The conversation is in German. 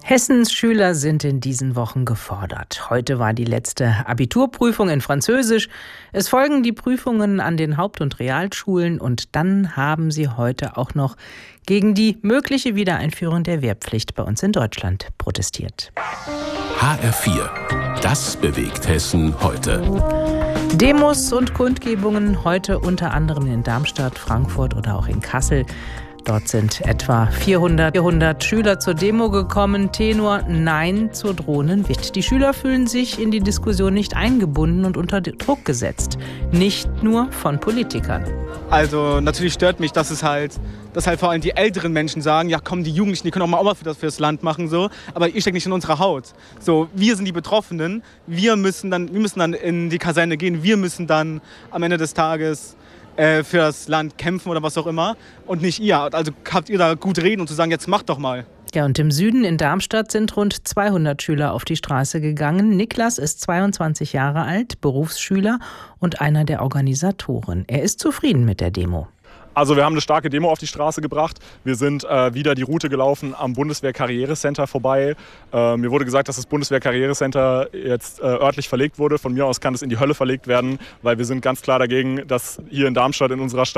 Hessens Schüler sind in diesen Wochen gefordert. Heute war die letzte Abiturprüfung in Französisch. Es folgen die Prüfungen an den Haupt- und Realschulen und dann haben sie heute auch noch gegen die mögliche Wiedereinführung der Wehrpflicht bei uns in Deutschland protestiert. HR4, das bewegt Hessen heute. Demos und Kundgebungen heute unter anderem in Darmstadt, Frankfurt oder auch in Kassel. Dort sind etwa 400 Schüler zur Demo gekommen. Tenor Nein zur drohenden Wehrpflicht. Die Schüler fühlen sich in die Diskussion nicht eingebunden und unter Druck gesetzt. Nicht nur von Politikern. Also natürlich stört mich, dass vor allem die älteren Menschen sagen, ja komm, die Jugendlichen, die können auch mal fürs Land machen, so. Aber ihr steckt nicht in unserer Haut. So, wir sind die Betroffenen. Wir müssen dann in die Kaserne gehen. Wir müssen dann am Ende des Tages für das Land kämpfen oder was auch immer und nicht ihr. Also habt ihr da gut reden und zu sagen, jetzt macht doch mal. Ja, und im Süden in Darmstadt sind rund 200 Schüler auf die Straße gegangen. Niklas ist 22 Jahre alt, Berufsschüler und einer der Organisatoren. Er ist zufrieden mit der Demo. Also wir haben eine starke Demo auf die Straße gebracht. Wir sind wieder die Route gelaufen am Bundeswehr-Karrierecenter vorbei. Mir wurde gesagt, dass das Bundeswehr-Karrierecenter jetzt örtlich verlegt wurde. Von mir aus kann es in die Hölle verlegt werden, weil wir sind ganz klar dagegen, dass hier in Darmstadt in unserer Stadt